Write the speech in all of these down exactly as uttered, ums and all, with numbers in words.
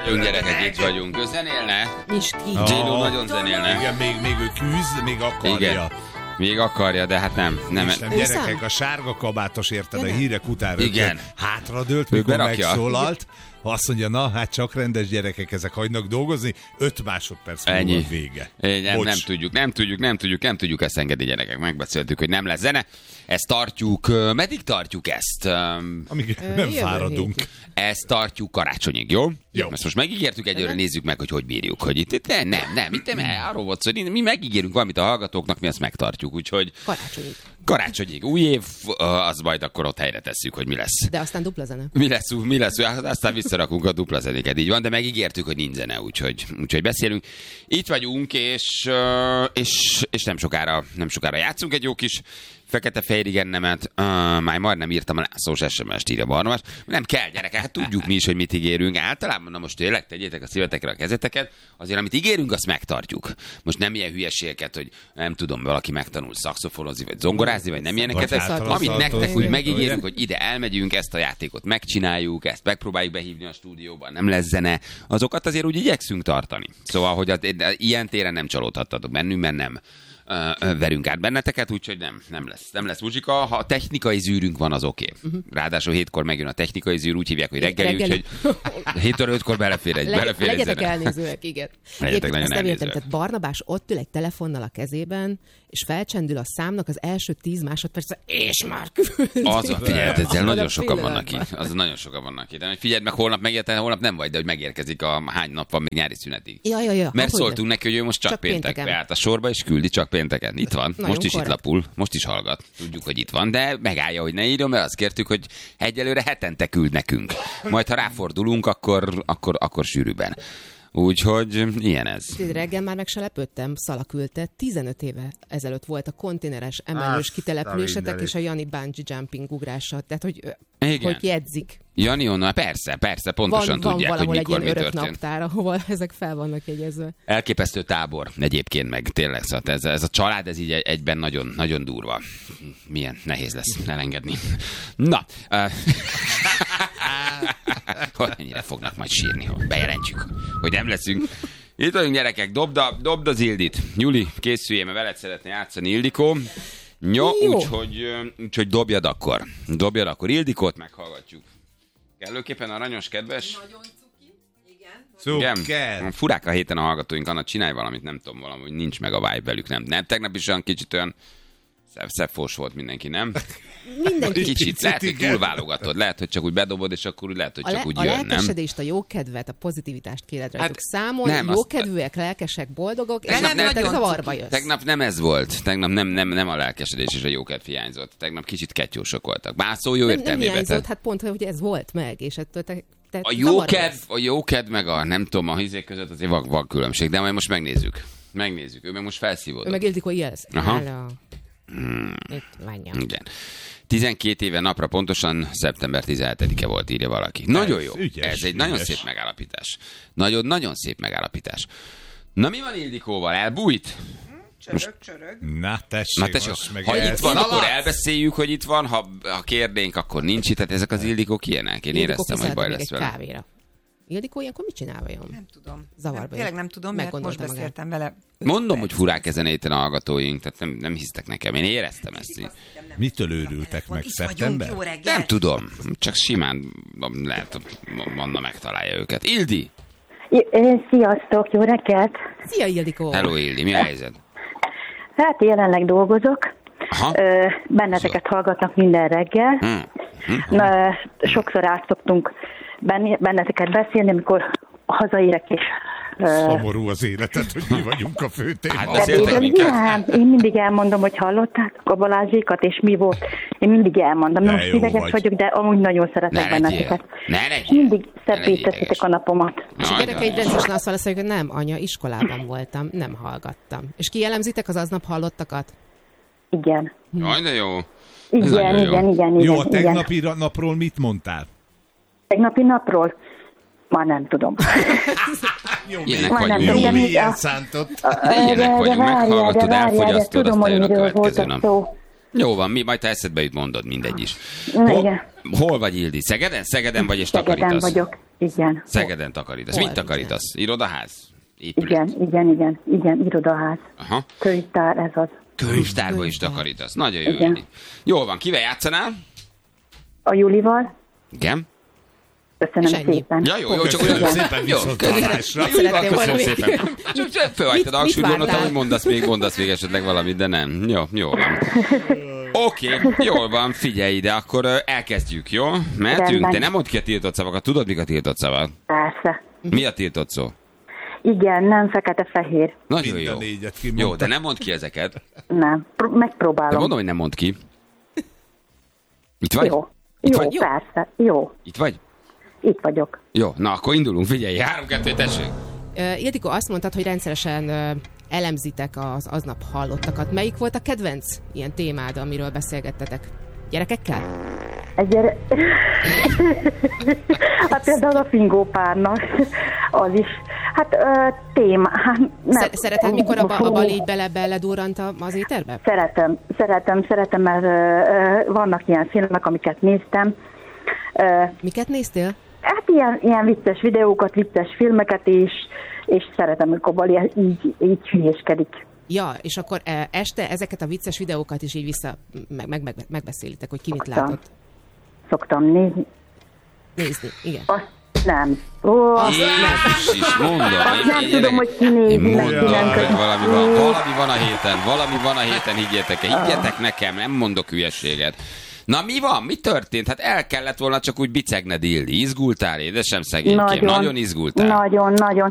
vagyunk, gyerekek, itt vagyunk. Ő zenélne? Nyisd ki. J-Lo nagyon zenélne. Igen, még, még ő küzd, még akarja. Igen. Még akarja, de hát nem. nem. És nem, gyerekek, a sárga kabátos érted a hírek után igen. hátradőlt, mikor megszólalt. Azt mondja, na, hát csak rendes gyerekek, ezek hagynak dolgozni, öt másodperc múlva vége. Nem, nem tudjuk, nem tudjuk, nem tudjuk, nem tudjuk ezt engedni, gyerekek. Megbeszéltük, hogy nem lesz zene. Ezt tartjuk, meddig tartjuk ezt? Amíg nem fáradunk. Ezt tartjuk karácsonyig, jó? Jó. Ezt most megígértük, egyőre nézzük meg, hogy hogy bírjuk. Hogy itt, itt nem, nem, nem, itt nem, arról volt szó, mi megígérünk valamit a hallgatóknak, mi ezt megtartjuk, úgyhogy... Karácsonyig. Karácsonyig. Új év, az majd akkor ott helyre tesszük, hogy mi lesz. De aztán dupla zene. Mi lesz, mi lesz, aztán visszarakunk a dupla zenéket, így van, de megígértük, hogy nincs zene, úgyhogy, úgyhogy beszélünk. Itt vagyunk, és, és, és nem sokára, nem sokára játszunk egy jó kis fekete-fehér igennemet, uh, már majdnem írtam a Lászlós es em es-t, írja Barnabás. Nem kell, gyerekek, hát tudjuk mi is, hogy mit ígérünk. Általában, na most tényleg tegyétek a szívetekre a kezeteket, azért amit ígérünk, azt megtartjuk. Most nem ilyen hülyeségeket, hogy nem tudom, valaki megtanul szaxofonozni, vagy zongorázni, vagy nem ilyeneket. Amit nektek úgy megígérünk, hogy ide elmegyünk, ezt a játékot megcsináljuk, ezt megpróbáljuk behívni a stúdióban, nem lesz zene, azokat azért úgy igyekszünk tartani. Szóval, hogy az, ilyen téren nem csalódhattatok bennünk, mert nem Uh, verünk át benneteket, úgyhogy nem, nem lesz. Nem lesz muzsika. Ha a technikai zűrünk van, az oké. Okay. Uh-huh. Ráadásul hétkor megjön a technikai zűr, úgy hívják, hogy reggeli, úgyhogy héttől ötkor belefér egy, Le, belefér egy legyetek zene. elnézőek, igen. Legyetek nagyon nem elnézőek. Tehát Barnabás ott ül egy telefonnal a kezében, és felcsendül a számnak az első tíz másodpercre, és már küld. Az a figyelj, ezzel nagyon sokan vannak itt. Az nagyon sokan vannak itt. De figyeld meg, holnap megérte, holnap nem vagy, de hogy megérkezik a hány nap van még nyári szünetig. Ja, ja, ja. Mert szóltunk neki, hogy ő most csak, csak péntek. Beállt a sorba, és küldi csak pénteken. Itt van. Nagyon most is korrekt. Itt lapul, most is hallgat. Tudjuk, hogy itt van, de megállja, hogy ne írjon, mert azt kértük, hogy egyelőre hetente küld nekünk. Majd, ha ráfordulunk, akkor, akkor, akkor sűrűbben. Úgyhogy ilyen ez. Reggel már meg se lepődtem, Szala küldte. tizenöt éve ezelőtt volt a konténeres emelős kitelepülésetek és a Jani bungee jumping ugrása. Tehát, hogy, hogy jegyzik. Jani onnan, persze, persze, pontosan van, tudják, van hogy mikor mi történt. Van történt. valahol egy ilyen örök naptár, ahol ezek fel vannak jegyezve. Elképesztő tábor egyébként meg, tényleg, szóval ez, ez a család, ez így egyben nagyon, nagyon durva. Milyen nehéz lesz elengedni. Na, uh, hogy ennyire fognak majd sírni, hogy bejelentjük, hogy nem leszünk. Itt vagyunk, gyerekek, dobd, a, dobd az Ildit. Gyuli, készüljél, mert veled szeretné játszani Ildikó. Jó, úgyhogy, úgyhogy dobjad akkor. Dobjad akkor Ildikót, meghallgatjuk. Kellőképpen aranyos, kedves? Nagyon cuki, igen. Igen? Cukker. Furák a héten a hallgatóink, Anna, csinálj valamit, nem tudom, valahogy nincs meg a vibe velük, nem. Nem, tegnap is olyan kicsit olyan szebb-fós volt mindenki, nem? Mindenki. Kicsit, lehet, hogy túlválogatod, lehet, hogy csak úgy bedobod, és akkor úgy lehet, hogy csak le, úgy a jön, nem? A lelkesedést, a jókedvet, a pozitivitást kéred rajtuk Hát, számon, nem, jókedvűek, lelkesek, boldogok, és Tegnap nem, nem- nem zavarba jössz. Tegnap nem ez volt. Tegnap nem, nem, nem a lelkesedés és a jókedv hiányzott. Tegnap kicsit ketyósok voltak. Bár szó jó nem, nem értelmében. hiányzott, tehát hát pont, hogy ez volt meg, és ettől te, te A zavarba jókedv, jössz. a jókedv meg a nem tudom, a hizék között azért van, van különbség, de majd most megnézzük. Megnézzük. Ő meg most Ő felszívódott. meg Ildikó jelsz. Aha. Hello. Itt vagyok. Igen. tizenkét éve napra pontosan szeptember tizenhetedike volt, írja valaki. Nagyon jó. ügyes, Ez egy nagyon ügyes. szép megállapítás. Nagyon-nagyon szép megállapítás. Na mi van Ildikóval? Elbújt? Csörög, csörög. Na tessék, Na tessék, most meg ha ez. itt van, akkor elbeszéljük, hogy itt van, ha, ha kérdénk, akkor nincs itt. Tehát ezek az Ildikók ilyenek. Én Ildikó éreztem, hogy kiszállta baj még lesz egy vele. kávéra. Ildikó ilyenkor mit csinál vajon? Nem tudom. Zavarba nem, jött. tényleg nem tudom, mert most Meggondolta magát. beszéltem vele. Mondom, hogy furák ezen a héten a hallgatóink, tehát nem, nem hisztek nekem. Én éreztem ezt így. Mitől őrültek meg, Itt szeptember? vagyunk, jó reggel. Nem tudom, csak simán lehet, hogy Manna megtalálja őket. Ildi! Sziasztok, jó reggelt! Szia, Ildikó! Hello, Ildi, mi a helyzet? Hát jelenleg dolgozok, Aha. Ö, benneteket hallgatnak minden reggel. Hmm. Hmm. Na, sokszor át szoktunk benn- benneteket beszélni, amikor hazaérek és... Ö, Szomorú az életet, hogy mi vagyunk a fő téma. Hát de beszéltek végül minket? nem, én mindig elmondom, hogy hallották a Balázsékat, és mi volt. Én mindig elmondom. De Nem jó ideges vagy. vagyok, de amúgy nagyon Ne szeretek legyél. benneteket. Ne legyél. És mindig Ne szebbé legyél teszitek ideges. a napomat. És a Nagyon gyerek egy jó. rendszeresen azt válaszolja, hogy nem, anya, iskolában voltam, nem hallgattam. És kijellemzitek az aznap hallottakat? Igen. Jaj, de jó. Ez Igen, nagyon jó. igen, igen, igen. Jó, a igen. tegnapi ra- napról mit mondtál? Tegnapi napról? Már nem tudom. Jó, Ilyenek Már nem vagyunk. tudom, jó de mi- mélyen a- szántott. Ilyenek vagyunk, meghallgatod, elfogyasztod, tudom, aztán hogy jön a miről következő volt nap. szó. Jó van, mi, majd ha eszedbe jut, mondod, mindegy is. Na, Hol, igen. hol vagy, Ildi? Szegeden? Szegeden vagy és Szegeden takarítasz? vagyok. Igen. Szegeden takarítasz. Mit takarítasz? Irodaház? Épület. Igen, igen, igen, igen, irodaház. Aha. Könyvtár, ez az. Könyvtárba is takarítasz. Nagyon jó. Igen. Jól van, kivel játszanál? A Julival. Igen. Köszönöm szépen. Ja, jó, jó, csak olyan szépen viszontlátásra. Köszönöm szépen. Csak fölhagytad a hangsúlyt, gondoltam, hogy mondasz még, mondasz még esetleg valamit, de nem. Jó, jó van. Oké, okay, jól van, figyelj ide, akkor elkezdjük, jó? Mehetünk? Te nem mondd ki a tiltott szavakat, tudod, mik a tiltott szavak? Persze. Mi a tiltott szó? Igen, nem fekete-fehér. Nagyon jó. Jó, de nem mondd ki ezeket. Nem, megpróbálom. De mondom, hogy nem mondd ki. Itt vagy? Jó, Itt jó, vagy? persze, jó. Itt vagy? Itt vagyok. Jó, na akkor indulunk, figyelj, három, kettő, tessék. Uh, Ildikó, azt mondtad, hogy rendszeresen uh, elemzitek az aznap hallottakat. Melyik volt a kedvenc ilyen témád, amiről beszélgettetek? Gyerekekkel? Egy gyere... hát például a fingópárnak, az is. Hát ö, téma. Hát, nem. Szereted, mikor a, a bal így bele beledurrant az éterbe? Szeretem, szeretem, szeretem, mert ö, ö, vannak ilyen filmek, amiket néztem. Ö, Miket néztél? Hát ilyen, ilyen vicces videókat, vicces filmeket, és, és szeretem, amikor Bali így, így hülyéskedik. Ja, és akkor este ezeket a vicces videókat is így vissza meg, meg, meg, megbeszélitek, hogy ki mit Szoktam. látott. Szoktam nézni. Nézni, igen. Azt nem. Ó, Jézus is, mondom. Azt Én, nem én, tudom, én, hogy ki nézi, én meg mondom, ki nem hogy valami van, között. valami van a héten, valami van a héten, higgyetek el. Higgyetek nekem, nem mondok hülyeséget. Na mi van? Mi történt? Hát el kellett volna csak úgy bicegned, Ildi. Izgultál, édesem szegénykém? Nagyon, nagyon izgultál. Nagyon, nagyon.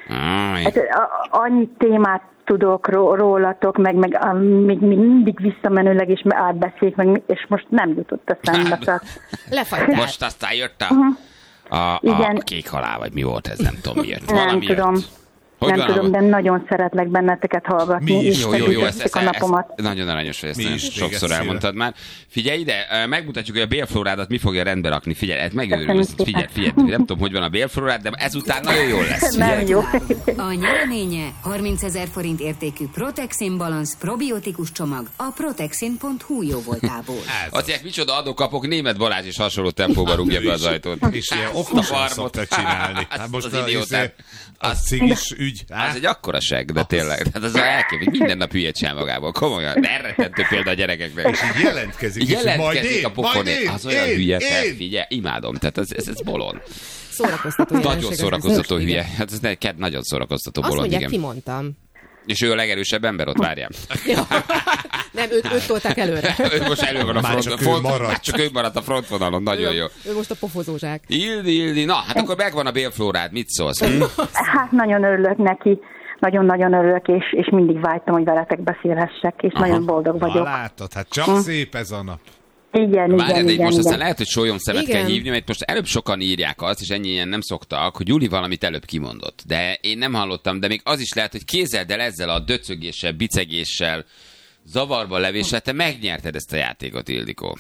Aj. Hát, a, annyi témát tudok rólatok, meg, meg a, még, még mindig visszamenőleg is átbeszéljük, meg, és most nem jutott eszembe. Lefagytál. Most aztán jött a, a, a, a kék halál, vagy mi volt ez? Nem tudom, mi jött. Valami nem tudom. Jött. Hogy nem tudom, de nagyon szeretlek benneteket hallgatni. Mi is. Jó, jó, jó, ezt, ezt, a napomat. ezt, nagyon aranyos, hogy ezt nagyon is, sokszor elmondtad már. Figyelj ide, megmutatjuk, hogy a bélflórádat mi fogja rendbe rakni. Figyelj, hát megőrülsz. Figyelj, figyelj, nem tudom, hogy van a bélflórád, de ezután nagyon jól lesz. Nem jó. A nyereménye harmincezer forint értékű Protexin Balance probiotikus csomag a protexin pont hu jó voltából. Azt mondják, micsoda adókapok, Németh Balázs is hasonló tempóban rúgja be az ajtót. És ilyen okosan szokta csinálni. Hát most az idiótát. A cigis ügy. Az egy akkora seg, de tényleg. Hát az elkép, hogy minden nap hülyet csinál magából. Komolyan, erretentő példa a gyerekeknek. És így jelentkezik. Így jelentkezik majd én, a pofonért. Az olyan én, hülye, én. fel, figyelj, imádom. Tehát ez, ez, ez bolond. Szórakoztató. Nagyon szórakoztató hülye. Hát ez neked nagyon szórakoztató Azt bolond, mondják, igen. kimondtam. És ő a legerősebb ember, ott várjál. Ja. Nem, őt, őt tolták előre. Ő most elő van a Már front, csak ő front, maradt. már csak ő maradt a frontvonalon, nagyon jó. Ő most a pofozózsák. Ildi, Ildi, na, hát akkor megvan a bélflórád, mit szólsz? Hm? Hát nagyon örülök neki. Nagyon-nagyon örülök, és, és mindig vágytam, hogy veletek beszélhessek, és Aha. nagyon boldog vagyok. Ha látod, hát csak hm. szép ez a nap. Igen, Várjál, igen, de igen. most igen. aztán lehet, hogy sólyom szemet Igen. kell hívni, mert most előbb sokan írják azt, és ennyi ilyen nem szoktak, hogy Juli valamit előbb kimondott. De én nem hallottam, de még az is lehet, hogy kézeld el ezzel a döcögéssel, bicegéssel, zavarba levéssel, te megnyerted ezt a játékot, Ildikó.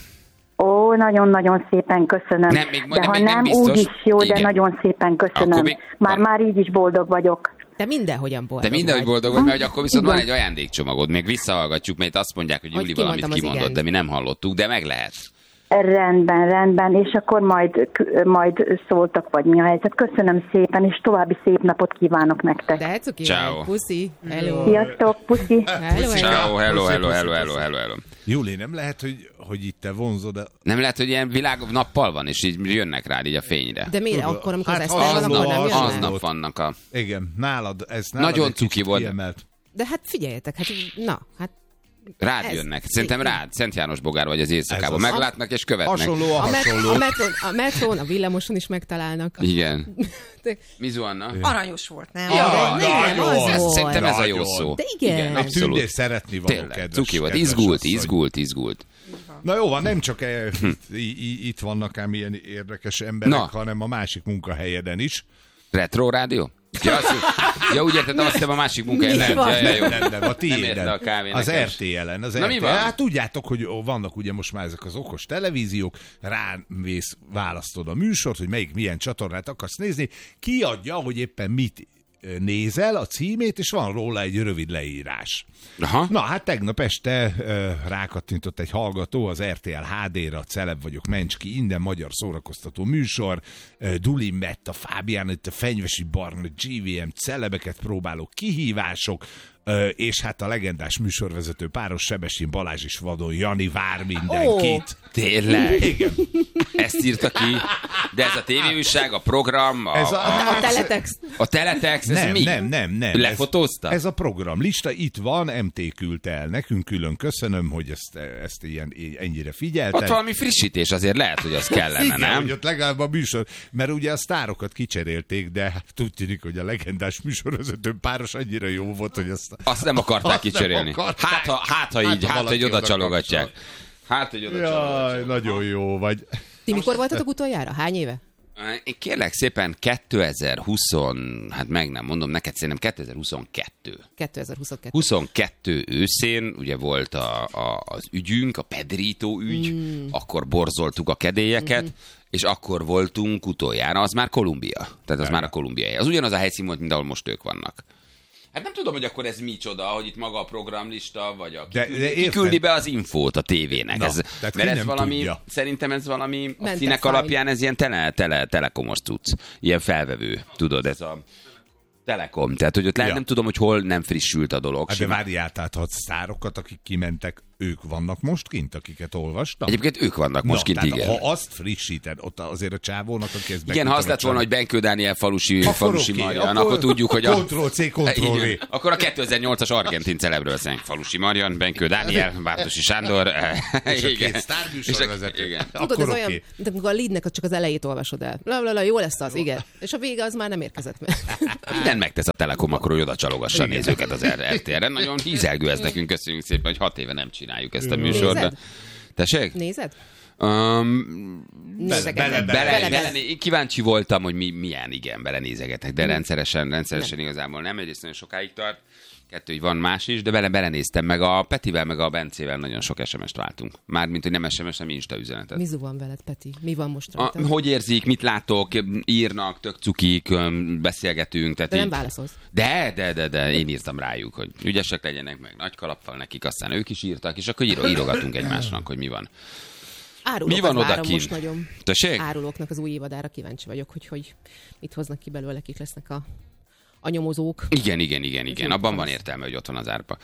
Ó, nagyon-nagyon szépen köszönöm. Nem, még- de nem- ha még nem nem, biztos. úgy is jó, Igen. de nagyon szépen köszönöm. Akkor még- Már, már így is boldog vagyok. De mindenhogyan boldog De mindenhogy vagy. boldog vagy, mert akkor viszont Igen. van egy ajándékcsomagod, még visszahallgatjuk, mert itt azt mondják, hogy Hogy Juli valamit kimondtam az kimondott, igent. de mi nem hallottuk, de meg lehet. Rendben, rendben, és akkor majd, majd szóltak, vagy mi a helyzet. Köszönöm szépen, és további szép napot kívánok nektek. De cuki, Ciao. puszi, hello. Sziasztok, puszi! Hello, hello. Ciao, hello, Puszi, hello, puszi, hello, puszi. hello, hello, hello. Júli, nem lehet, hogy, hogy itt te vonzod a... Nem lehet, hogy ilyen világ nappal van, és így jönnek rád így a fényre. De miért? Tudod, Akkor, amikor hát az Eszter van, aznap- akkor nem az- jönnek? Aznap vannak a... Igen, nálad, ez nálad Nagyon egy kicsit cuki volt. kiemelt. De hát figyeljetek, hát na, hát Rád Ez- jönnek. Szerintem rád. Szent János Bogár vagy az éjszakában. Ez az. Meglátnak és követnek. Hasonló a a, met- hasonló. a, metrón, a metrón, a villamoson is megtalálnak. Igen. De- Mizu Anna? Aranyos volt, nem? Ja, de nagyon. nem, az Ez, volt. szerintem ez a jó Nagyon. szó. De igen. Igen, Egy abszolút. tündér szeretni való, Tényleg, kedves. cuki volt. kedves Izgult, asszony. izgult, izgult. Na jó van, nem csak e, i- i- itt vannak ám ilyen érdekes emberek, Na. hanem a másik munkahelyeden is. Retro rádió? Ja, azt, ja, úgy értettem, azt hiszem a másik munkája. Nem, ja, ja, jó. Nem, nem, a Nem tiéden. érte a kávé Az nekem. er té el-en. Az Na, mi er té el. van? Hát tudjátok, hogy vannak ugye most már ezek az okos televíziók, rámész, választod a műsort, hogy melyik milyen csatornát akarsz nézni, kiadja, hogy éppen mit nézel a címét, és van róla egy rövid leírás. Aha. Na hát tegnap este rákattintott egy hallgató az er té el há dé-ra, Celeb vagyok, Mencski, innen magyar szórakoztató műsor, Duli Metta, Fábián, itt a Fenyvesi Barna, gé vé em, celebeket próbáló kihívások, és hát a legendás műsorvezető páros Sebestyén Balázs is vadon, Jani vár mindenkit. Oh, tényleg? Igen. Ezt írta ki, de ez a tévéújság, a program, a, ez a, a, a teletext. A teletext, ez nem, mi? Nem, nem, nem. Lefotózta? Ez, ez a programlista itt van, em té küldte el nekünk, külön köszönöm, hogy ezt, ezt ilyen, ennyire figyeltek. Ott valami frissítés azért lehet, hogy az kellene, igen, nem? hogy ott legalább a műsor, mert ugye a sztárokat kicserélték, de hát úgy tűnik, hogy a legendás műsorvezető páros annyira jó volt, hogy azt... Azt nem akarták azt kicserélni. Nem akarták. Hát, ha, hát, ha így, hát, hát hogy oda csalogatják. Hát, hogy oda Jaj, csalogatják. nagyon jó vagy. Ti mikor voltatok utoljára? Hány éve? Én kérlek szépen kétezer-húsz, hát meg nem mondom, neked szerintem kétezer-huszonkettő. kétezer-huszonkettő. huszonkettő őszén ugye volt a, a, az ügyünk, a Pedrito ügy, mm. akkor borzoltuk a kedélyeket, mm-hmm. és akkor voltunk utoljára, az már Kolumbia. Tehát az már a kolumbiai. Az ugyanaz a helyszín volt, mint ahol most ők vannak. Hát nem tudom, hogy akkor ez micsoda, hogy itt maga a programlista, vagy a kiküldi, de, de kiküldi be az infót a tévének. Na, ez, mert ez valami, tudja. Szerintem ez valami, a Mente színek fáj. alapján ez ilyen tele, tele, telekomos cucc, ilyen felvevő, tudod, ez a Telekom. Tehát, hogy ott lehet, ja. nem tudom, hogy hol nem frissült a dolog. Hát de várjál, tehát ha sztárokat, akik kimentek, ők vannak most kint, akiket olvastam? Egyébként ők vannak most Na, kint, igen. Ha azt frissíted, ott azért a csávónak, aki ezt igen, ha azt lett volna, hogy Benkő Dániel falusi, falusi okay, Marian, akkor, akkor tudjuk, hogy a... Ctrl-C, Ctrl-V. Akkor a kétezer-nyolcas argentin celebről beszélünk. Falusi Marian, Benkő Dániel, Vártosi Sándor. És a két sztárműsorvezető. Tudod, ez olyan, mint amikor a leadnek csak az elejét olvasod el. Lalala, jó lesz az, igen. És a vége az már nem érkezett meg. Minden megtesz a Telekom, akkor hogy oda csalogassa a nézőket az er té el-re. Nagyon hízelgő ez nekünk, köszönjük szépen, hogy hat éve nem csináljuk ezt a műsort. De... Tessék? Nézed? Um, bele, bele, bele, bele, bele, kíváncsi voltam, hogy mi, milyen, igen, belenézegetek, de rendszeresen, rendszeresen nem. Igazából nem, egyrészt nagyon sokáig tart, kettő, hogy van más is, de bele belenéztem, meg a Petivel, meg a Bencével nagyon sok es em es-t váltunk. Mármint, hogy nem es em es, nem Insta üzenetet. Mi van veled, Peti? Mi van most rajta? A, hogy érzik, mit látok, írnak, tök cukik, beszélgetünk. Tehát de nem így... válaszolsz. De, de, de, de, én írtam rájuk, hogy ügyesek legyenek, meg nagy kalappal nekik, aztán ők is írtak, és akkor író, írogatunk egymásnak, hogy mi van. Árulók, mi van odakint? Most nagyon. Tessék? Árulóknak az új évadára kíváncsi vagyok, hogy, hogy mit hoznak ki belőle, kik lesznek a, a nyomozók. Igen, igen, igen, igen. Abban van értelme, hogy ott van az árpa.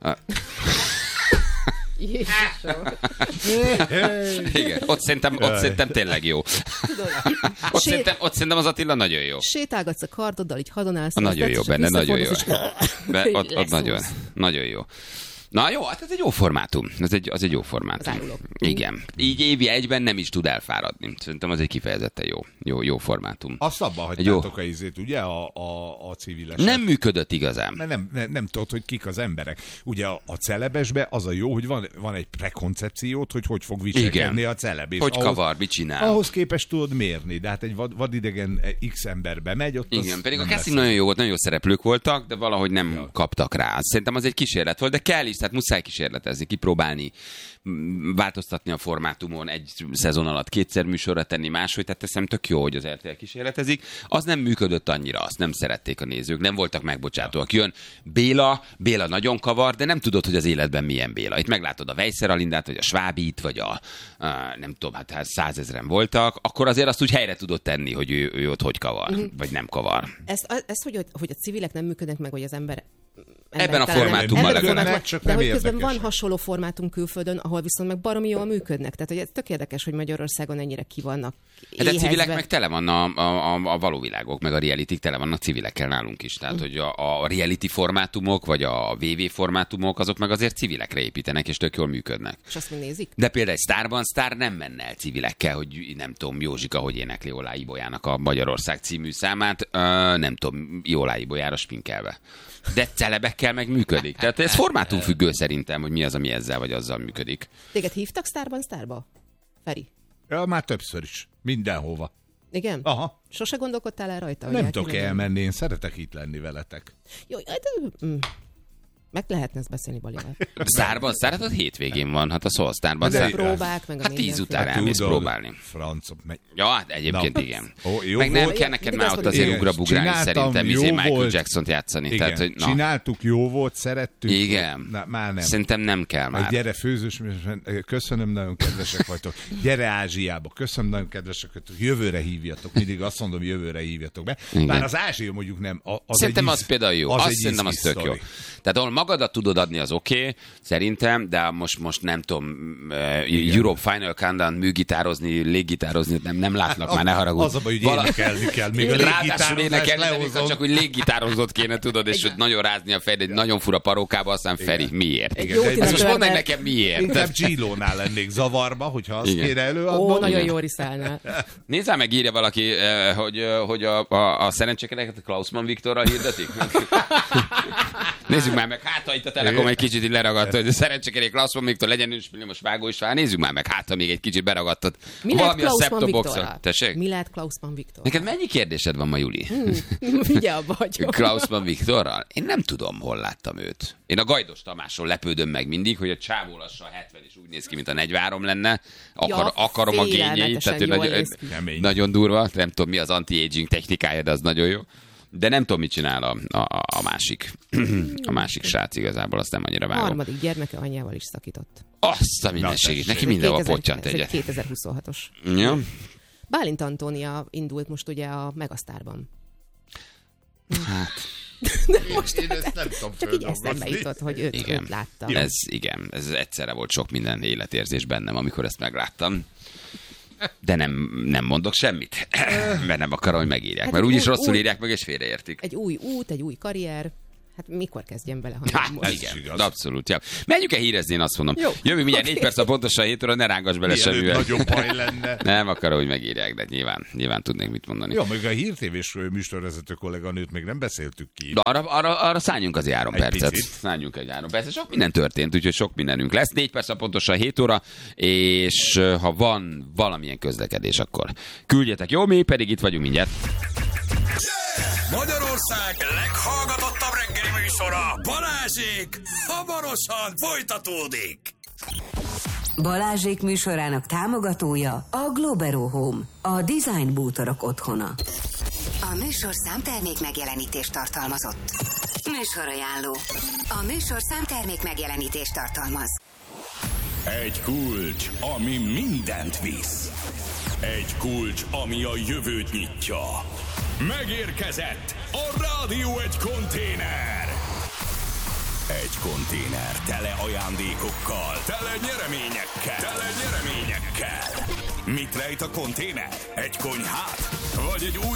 Igen, ott szerintem, ott szerintem tényleg jó. Ott, Sét... szerintem, ott szerintem az Attila nagyon jó. Sétálgatsz a kardoddal, így hadonálsz. Nagyon jó, benne nagyon jó. Be, ott, ott nagyon, nagyon jó. Na jó, hát ez egy jó formátum. Ez egy, az egy jó formátum. Igen. Így évi egyben nem is tud elfáradni. Szerintem az egy kifejezetten jó, jó, jó formátum. Azt abban hagytátok a ízét, ugye, a, a, a civileset. Nem működött igazán. Mert nem, nem, nem tudod, hogy kik az emberek. Ugye a, a celebesbe az a jó, hogy van, van egy prekoncepciót, hogy hogy fog viselkedni a celeb. És hogy ahhoz, kavar, mit csinál. Ahhoz képest tudod mérni, de hát egy vad, vadidegen X emberbe megy, ott igen, pedig a casting nagyon jó volt, nagyon jó szereplők voltak, de valahogy nem ja. kaptak rá. Szerintem az egy kísérlet volt, de kell is, tehát muszáj kísérletezni, kipróbálni, változtatni a formátumon, egy szezon alatt kétszer műsorra tenni máshogy, tehát teszem tök jó, hogy az er té el kísérletezik. Az nem működött annyira, azt nem szerették a nézők, nem voltak megbocsátóak. Jön Béla, Béla nagyon kavar, de nem tudod, hogy az életben milyen Béla. Itt meglátod a Weisser Alindát, vagy a Schwabit, vagy a, a nem tudom, hát százezren voltak, akkor azért azt úgy helyre tudod tenni, hogy ő, ő ott hogy kavar, mm. vagy nem kavar. Ezt, ezt hogy, hogy a civilek nem működnek meg, vagy az ember ebben a formátumban legalább. De hogy közben van hasonló formátum külföldön, ahol viszont meg baromi jól működnek. Tehát hogy ez tök érdekes, hogy Magyarországon ennyire ki vannak éhezve. De a civilek meg tele van a, a, a, a való világok, meg a reality tele vannak civilekkel nálunk is. Tehát, mm. hogy a, a reality formátumok, vagy a vé vé formátumok, azok meg azért civilekre építenek, és tök jól működnek. És azt még nézik? De például egy Sztárban Sztár nem menne el civilekkel, hogy nem tudom, Józsika, hogy énekli Olá Ibolyának a Magyarország című számát, uh, nem tudom, Olá Ibolyára spinkelve. De celebekkel meg működik. Tehát ez formátumfüggő szerintem, hogy mi az, ami ezzel vagy azzal működik. Téged hívtak Sztárban Sztárba? Feri? Ja, már többször is. Mindenhova. Igen? Aha. Sose gondolkodtál el rajta? Nem tudok elmenni, én szeretek itt lenni veletek. Jó, de... Mm. Meg lehetne ezt beszélni Balival. Sztárban, Sztárban hétvégén van, hát a Soul Sztárban. De próbák, meg a hát tíz után elmész próbálni. Francok, meg... Ja, hát egyébként Na. igen. Ó, jó meg nem volt. kell neked már ott azért ugrabugrálni szerintem, izé Michael Jackson-t játszani. Igen, Tehát, hogy, na. csináltuk, jó volt, szerettük. Igen. Na, már nem. Szerintem nem kell már. Meg gyere főzős, köszönöm, nagyon kedvesek vagytok. Gyere Ázsiába, köszönöm, nagyon kedvesek vagytok. Jövőre hívjatok, mindig azt mondom, jövőre hívjatok be. Igen. Bár az Ázsia mondjuk nem. Az szerintem egy az például jó. Az, az szerintem az tök jó. Tehát ahol magadat tudod adni, az oké, okay, szerintem, de most, most nem tudom, uh, Europe Final Countdown műgitározni, léggitározni, nem, nem látnak már, ne haragudj. Az a baj, hogy Vala... énekelni kell, még a léggitározás lehozom. Csak úgy léggitározott kéne, tudod, és hogy nagyon rázni a fejed egy nagyon fura parókába, aztán Feri, miért? Ezt most mondd meg nekem miért. Inkább Gilónál lennék zavarba, hogyha azt igen. kéne előadnom. Ó, nagyon jó riszálnál. Nézzál meg, írja valaki, hogy, hogy a, a, a szerencsékedeket Klausmann Viktorral hirdetik. Nézzük már meg, hát ha itt a Telekom egy kicsit így leragadt, hogy a szerencsékedék Klausmann Viktor legyen is most vágó is vár. Nézzük már meg, hát ha még egy kicsit beragadt. Mi lehet Klausmann Viktorral? Mi lehet Klausmann Viktorral? Neked mennyi kérdésed van ma, Juli? Hmm. Vigye abba hagyom. Klausmann Viktorral? Én nem tudom, hol láttam őt. Én a Gajdos Tamásról lepődöm meg mindig, hogy a csávó lassan hetven és úgy néz ki, mint a negyvenhárom lenne. Akar, ja, akarom a gényeit, tehát ő nagy, nagyon durva. Nem tudom, mi az anti-aging technikája, de az nagyon jó. De nem tudom, mit csinál a, a, a másik a másik srác igazából, azt nem annyira vágom. A harmadik gyermeke anyjával is szakított. Azt a mindenségét, neki mindenhol pottyant egyet. Ez egy kétezer-huszonhatos. Ja. Bálint Antónia indult most ugye a Megasztárban. Hát... De most én, én ezt nem tudom csak így eszembe jutott, hogy őt, igen. őt láttam. Ez, igen, ez egyszerre volt sok minden életérzés bennem, amikor ezt megláttam. De nem, nem mondok semmit, mert nem akarom, hogy megírják. Hát mert úgyis rosszul új, írják meg, és félreértik. Egy új út, egy új karrier. Hát mikor kezdjem bele, ha hát, most? Igen, igaz. Abszolút. Ja. Menjünk el hírezni, én azt mondom. Jó. Jövő mindjárt négy perc a pontosan hét óra, ne rángass bele semmivel. Nagyon baj lenne. Nem akarom, hogy megírják, de nyilván, nyilván tudnék mit mondani. Jó, még a hírtévés műsorvezető kolléganőt még nem beszéltük ki. De arra, arra, arra szálljunk az három egy percet. Picit. Szálljunk egy három percet. Sok minden történt, úgyhogy sok mindenünk lesz. négy perc a pontosan hét óra, és ha van valamilyen közlekedés, akkor küldjetek. Jó, mi pedig itt vagyunk mindjárt. Magyarország leghallgatottabb reggeli műsora, Balázsék, hamarosan folytatódik. Balázsék műsorának támogatója a Globero Home, a design bútorok otthona. A műsorszám termék megjelenítést tartalmazott. Műsorajánló. A műsorszám termék megjelenítést tartalmaz. Egy kulcs, ami mindent visz. Egy kulcs, ami a jövőt nyitja. Megérkezett a Rádió egy konténer. Egy konténer tele ajándékokkal, tele nyereményekkel, tele nyereményekkel. Mit rejt a konténer? Egy konyhát? Vagy egy új